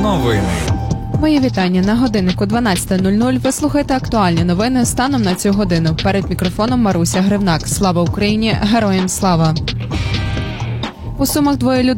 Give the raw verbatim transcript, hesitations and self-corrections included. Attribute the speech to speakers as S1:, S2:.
S1: Новини.
S2: Мої вітання. На годиннику дванадцята нуль нуль ви слухаєте актуальні новини станом на цю годину. Перед мікрофоном Маруся Гривнак. Слава Україні! Героям слава! У Сумах двоє людей